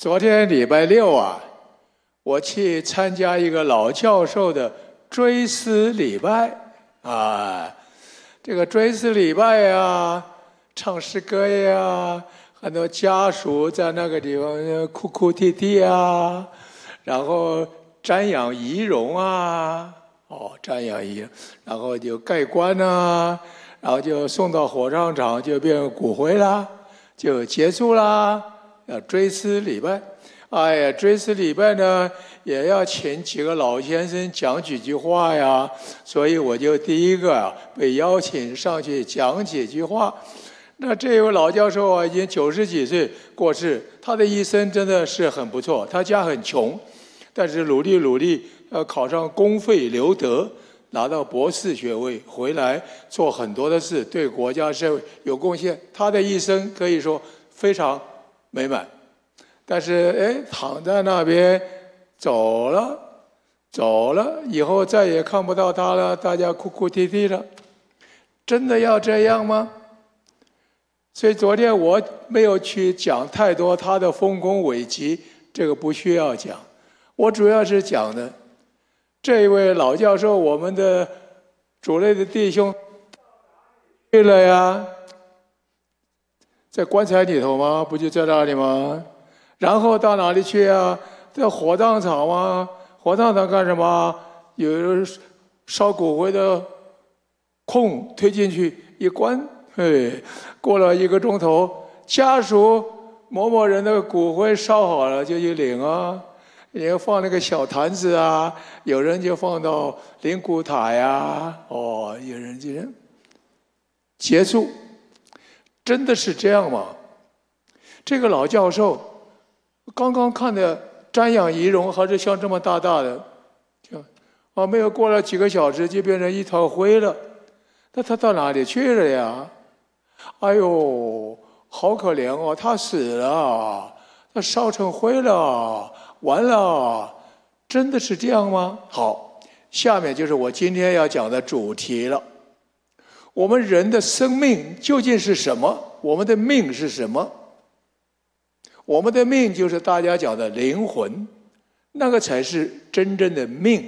昨天礼拜六啊，我去参加一个老教授的追思礼拜啊。这个追思礼拜呀，唱诗歌呀，很多家属在那个地方哭哭啼啼啊，然后瞻仰遗容啊，瞻仰遗容，然后就盖棺啊，然后就送到火葬场，就变成骨灰啦，就结束啦。要追思礼拜，哎呀，追思礼拜呢，也要请几个老先生讲几句话呀，所以我就第一个被邀请上去讲几句话。那这位老教授啊，已经90几岁过世，他的一生真的是很不错。他家很穷，但是努力，考上公费留德，拿到博士学位，回来做很多的事，对国家社会有贡献。他的一生可以说非常美满。但是躺在那边走了，以后再也看不到他了，大家哭哭啼啼了。真的要这样吗？所以昨天我没有去讲太多他的丰功伟绩，这个不需要讲。我主要是讲的这位老教授，我们的主内的弟兄去了呀，在棺材里头吗？不就在那里吗？然后到哪里去啊？在火葬场吗？火葬场干什么？有烧骨灰的空推进去一关，过了1个钟头，家属某某人的骨灰烧好了就去领啊，也放那个小坛子啊，有人就放到灵骨塔呀，有人就结束。真的是这样吗？这个老教授刚刚看的瞻仰遗容还是像这么大的，没有过了几个小时就变成一团灰了。那他到哪里去了呀？哎呦，好可怜哦，他死了，他烧成灰了，完了。真的是这样吗？好，下面就是我今天要讲的主题了。我们人的生命究竟是什么？我们的命是什么？我们的命就是大家讲的灵魂，那个才是真正的命。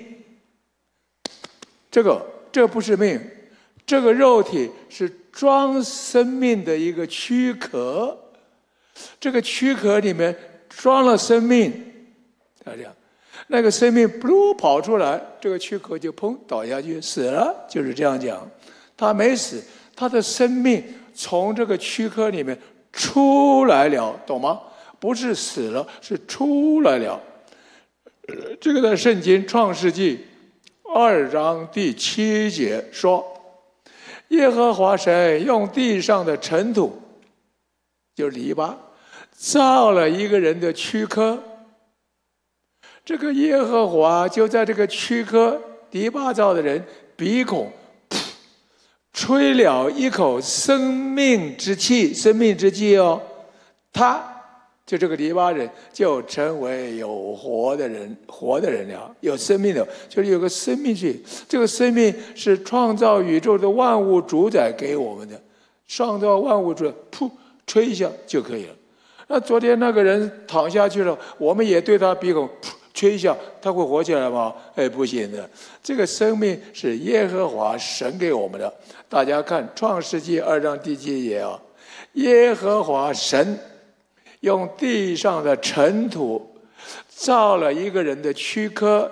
这不是命，这个肉体是装生命的一个躯壳，这个躯壳里面装了生命，这样，那个生命噗跑出来，这个躯壳就砰倒下去死了，就是这样讲。他没死，他的生命从这个躯壳里面出来了，懂吗？不是死了，是出来了。这个在圣经创世纪2章第7节说，耶和华神用地上的尘土，就是篱笆，造了一个人的躯壳。这个耶和华就在这个躯壳篱笆造的人鼻孔吹了一口生命之气，他就这个篱笆人就成为有活的人了，有生命的，就是有个生命去。这个生命是创造宇宙的万物主宰给我们的，创造万物主宰，噗吹一下就可以了。那昨天那个人躺下去了，我们也对他鼻孔噗吹一下，他会活起来吗？不行的。这个生命是耶和华神给我们的。大家看创世纪2章第7节啊，耶和华神用地上的尘土造了一个人的躯壳，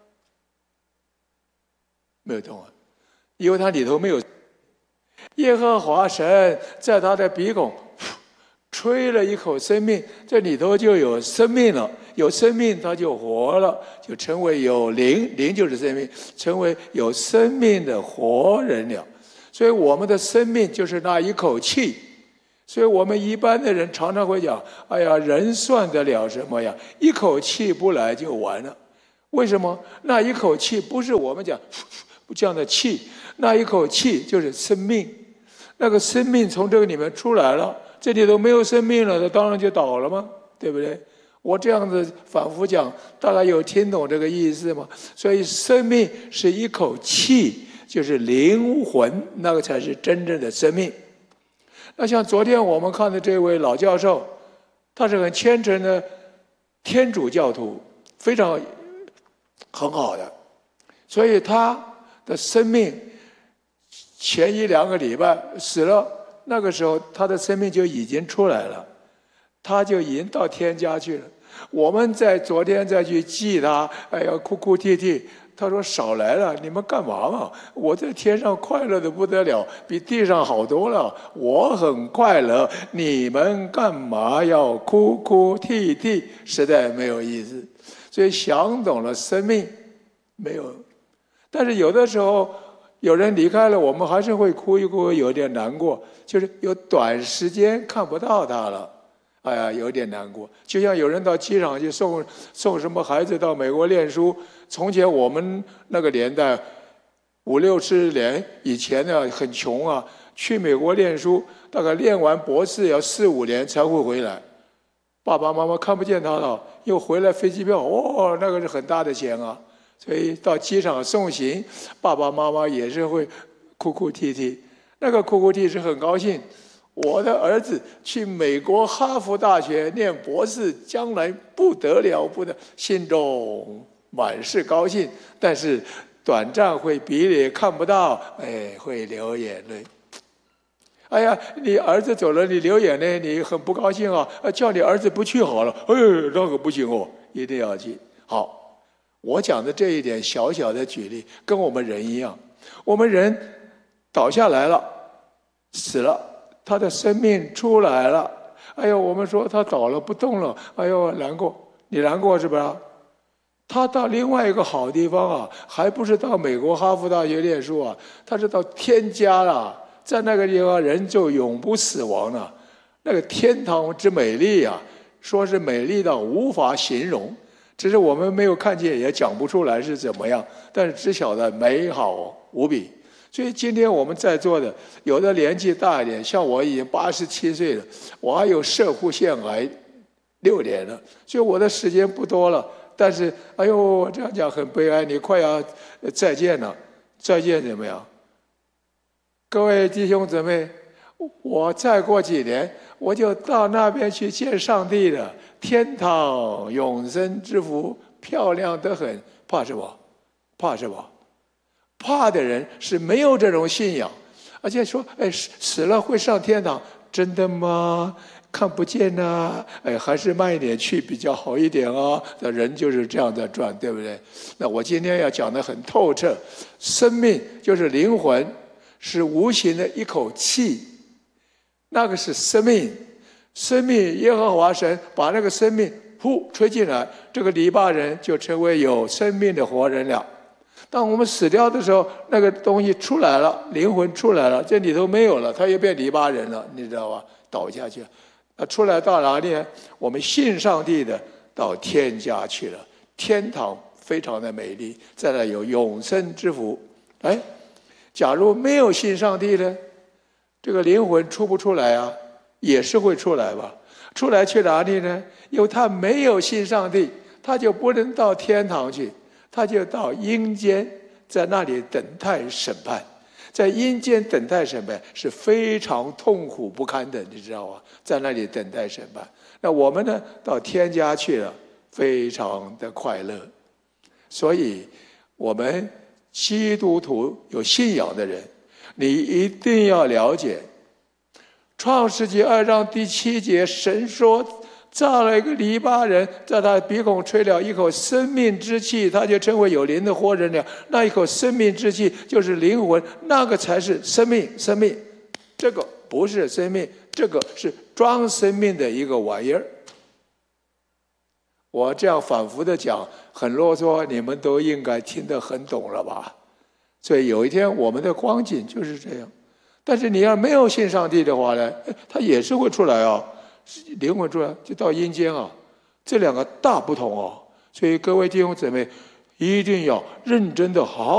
没有动啊，因为它里头没有。耶和华神在他的鼻孔吹了一口生命，这里头就有生命了，有生命他就活了，就成为有灵，灵就是生命，成为有生命的活人了。所以我们的生命就是那一口气。所以我们一般的人常常会讲，哎呀，人算得了什么呀？一口气不来就完了。为什么？那一口气不是我们讲这样的气，那一口气就是生命。那个生命从这个里面出来了，这里头没有生命了，那当然就倒了吗？对不对？我这样子反复讲，大家有听懂这个意思吗？所以生命是一口气，就是灵魂，那个才是真正的生命。那像昨天我们看的这位老教授，他是很虔诚的天主教徒，非常很好的，所以他的生命前1-2个礼拜死了，那个时候他的生命就已经出来了，他就已经到天家去了。我们在昨天再去祭他，哎呀，哭哭啼啼。他说少来了，你们干嘛嘛？我在天上快乐的不得了，比地上好多了。我很快乐，你们干嘛要哭哭啼啼？实在没有意思。所以想懂了生命，没有。但是有的时候有人离开了，我们还是会哭一哭，有点难过，就是有短时间看不到他了。哎呀，有点难过。就像有人到机场去送什么孩子到美国念书，从前我们那个年代，5、60年以前呢，很穷啊，去美国念书，大概念完博士要4、5年才会回来。爸爸妈妈看不见他了，又回来飞机票，哦，那个是很大的钱啊。所以到机场送行，爸爸妈妈也是会哭哭啼啼。那个哭哭啼是很高兴。我的儿子去美国哈佛大学念博士，将来不得了，心中满是高兴，但是短暂会鼻里看不到，哎，会流眼泪。哎呀，你儿子走了，你流眼泪，你很不高兴啊！叫你儿子不去好了，哎，那个不行哦，一定要去。好，我讲的这一点小小的举例，跟我们人一样，我们人倒下来了，死了。他的生命出来了，哎呦，我们说他倒了不动了，哎呦，难过，你难过是吧？他到另外一个好地方啊，还不是到美国哈佛大学念书啊，他是到天家了，在那个地方人就永不死亡了。那个天堂之美丽啊，说是美丽到无法形容，只是我们没有看见，也讲不出来是怎么样，但是只晓得美好无比。所以今天我们在座的，有的年纪大一点，像我已经87岁了，我还有射护腺癌6年了，所以我的时间不多了。但是，哎呦，这样讲很悲哀，你快要再见了，再见怎么样？各位弟兄姊妹，我再过几年，我就到那边去见上帝了，天堂永生之福，漂亮得很，怕什么？怕什么？怕的人是没有这种信仰，而且说，哎，死了会上天堂，真的吗？看不见啊，哎，还是慢一点去比较好一点啊。那人就是这样在转，对不对？那我今天要讲得很透彻，生命就是灵魂，是无形的一口气，那个是生命。生命，耶和华神把那个生命呼吹进来，这个黎巴人就成为有生命的活人了。当我们死掉的时候，那个东西出来了，灵魂出来了，这里头没有了，他又变黎巴人了，你知道吧？倒下去了，出来到哪里呢？我们信上帝的到天家去了，天堂非常的美丽，在那有永生之福。哎，假如没有信上帝呢，这个灵魂出不出来啊？也是会出来吧？出来去哪里呢？因为他没有信上帝，他就不能到天堂去。他就到阴间，在那里等待审判。在阴间等待审判是非常痛苦不堪的，你知道吗？在那里等待审判。那我们呢，到天家去了，非常的快乐。所以，我们基督徒有信仰的人，你一定要了解，创世纪2章第7节，神说，造了一个黎巴人，在他鼻孔吹了一口生命之气，他就成为有灵的活人了。那一口生命之气就是灵魂，那个才是生命。生命，这个不是生命，这个是装生命的一个玩意儿。我这样反复的讲，很啰嗦，你们都应该听得很懂了吧？所以有一天我们的光景就是这样。但是你要没有信上帝的话呢，他也是会出来啊。灵魂出来就到阴间啊，这两个大不同哦。所以各位弟兄姊妹，一定要认真的好好